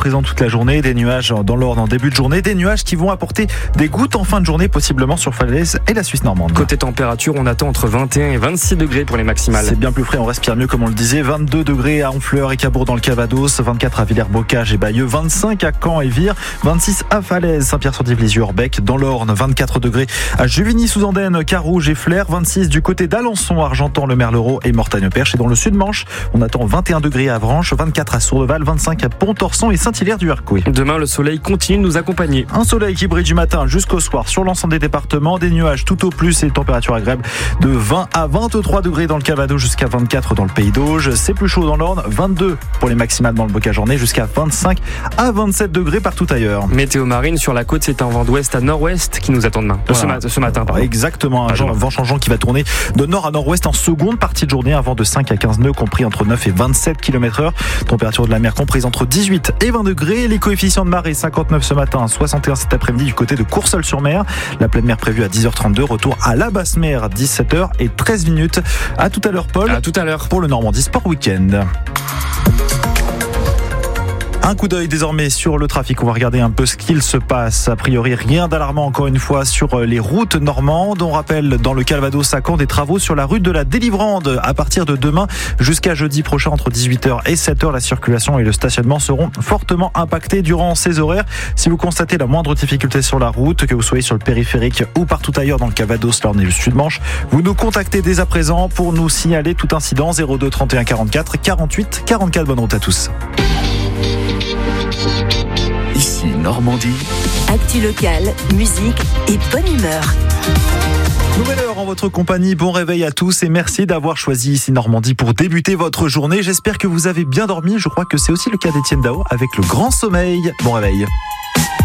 présents toute la journée. Des nuages dans l'Orne en début de journée. Des nuages qui vont apporter des gouttes en fin de journée, possiblement sur Falaise et la Suisse normande. Côté température, on attend entre 21 et 26 degrés pour les maximales. C'est bien plus frais, on respire mieux comme on le disait. 22 degrés à Honfleur et Cabourg dans le Calvados, 24 à Villers-Bocage et Bayeux, 25 à Caen et Vire, 26 à Falaise, Saint-Pierre-sur-Dive, Lisieux, Orbec. Dans l'Orne, 24 degrés à Juvigny-sous-Andenne, Carouge et Flers, 26 du côté d'Alençon, Argentan, Le Merlereau et Mortagne-Perche. Et dans le sud-Manche, on attend 21 degrés à Avranches, 24 à Sourdeval, 25 à Pont-Orson et Saint-Hilaire-du-Harcouët. Demain, le soleil continue de nous accompagner. Un soleil qui brille du matin jusqu'au soir sur l'ensemble des départements, des nuages tout au plus et des températures agréables de 20 à 23 degrés dans le Calvados jusqu'à 24 dans le Pays d'Auge. C'est plus chaud dans l'Orne, 22 pour les maximales dans le Bocage-Ornay jusqu'à 25 à 27 degrés partout ailleurs. Météo marine sur la côte, c'est un vent d'ouest à nord-ouest qui nous attend demain. Voilà. Ce matin, pardon. Exactement, un vent changeant qui va tourner de nord à nord-ouest en seconde partie de journée, un vent de 5 à 15 nœuds compris entre 9 et 27 km/h. Température de la mer comprise entre 18 et 20 degrés. Les coefficients de marée 59 ce matin, 61 cet après-midi du côté de Courseulles-sur-Mer. La pleine mer prévue à 10h32. Retour à la basse mer 17h et 13 minutes. À tout à l'heure, Paul. À tout à l'heure pour le Normandie Sport Week-end. Un coup d'œil désormais sur le trafic. On va regarder un peu ce qu'il se passe. A priori, rien d'alarmant encore une fois sur les routes normandes. On rappelle dans le Calvados à Caen des travaux sur la rue de la Délivrande. À partir de demain jusqu'à jeudi prochain entre 18h et 7h, la circulation et le stationnement seront fortement impactés durant ces horaires. Si vous constatez la moindre difficulté sur la route, que vous soyez sur le périphérique ou partout ailleurs dans le Calvados, l'Orne et le Sud-Manche, vous nous contactez dès à présent pour nous signaler tout incident. 02 31 44 48 44. Bonne route à tous. Ici Normandie. Actu locale, musique et bonne humeur. Nouvelle heure en votre compagnie, bon réveil à tous et merci d'avoir choisi Ici Normandie pour débuter votre journée. J'espère que vous avez bien dormi, je crois que c'est aussi le cas d'Étienne Dao avec le grand sommeil. Bon réveil.